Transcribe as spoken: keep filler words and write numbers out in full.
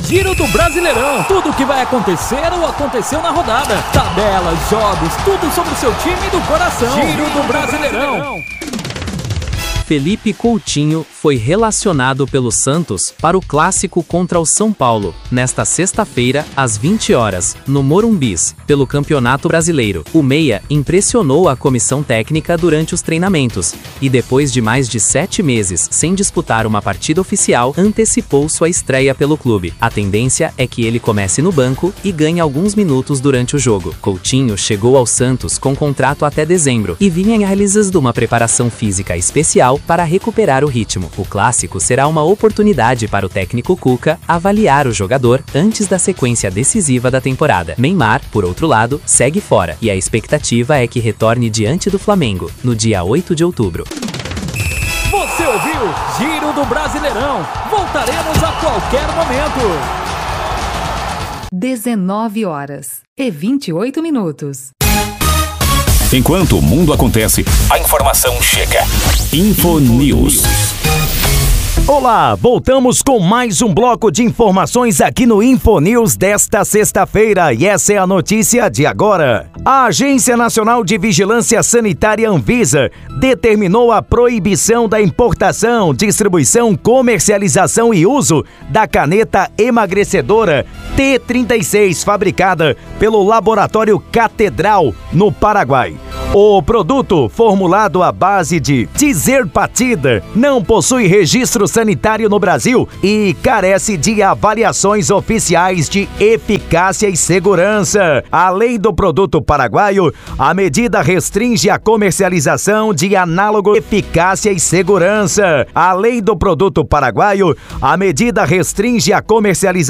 Giro do Brasileirão. Tudo o que vai acontecer ou aconteceu na rodada. Tabelas, jogos, tudo sobre o seu time do coração. Giro do Brasileirão. Felipe Coutinho foi relacionado pelo Santos para o clássico contra o São Paulo, nesta sexta-feira, às vinte horas, no Morumbis, pelo Campeonato Brasileiro. O meia impressionou a comissão técnica durante os treinamentos, e depois de mais de sete meses sem disputar uma partida oficial, antecipou sua estreia pelo clube. A tendência é que ele comece no banco e ganhe alguns minutos durante o jogo. Coutinho chegou ao Santos com contrato até dezembro, e vinha realizando uma preparação física especial para recuperar o ritmo. O clássico será uma oportunidade para o técnico Cuca avaliar o jogador antes da sequência decisiva da temporada. Neymar, por outro lado, segue fora, e a expectativa é que retorne diante do Flamengo, no dia oito de outubro. Você ouviu Giro do Brasileirão. Voltaremos a qualquer momento. dezenove horas e vinte e oito minutos. Enquanto o mundo acontece, a informação chega. Infonews. Olá, voltamos com mais um bloco de informações aqui no Infonews desta sexta-feira, e essa é a notícia de agora. A Agência Nacional de Vigilância Sanitária Anvisa determinou a proibição da importação, distribuição, comercialização e uso da caneta emagrecedora T trinta e seis, fabricada pelo Laboratório Catedral, no Paraguai. O produto, formulado à base de tizerpatida, não possui registro sanitário no Brasil e carece de avaliações oficiais de eficácia e segurança. Além do produto paraguaio, a medida restringe a comercialização de análogo eficácia e segurança. Além do produto paraguaio, a medida restringe a comercialização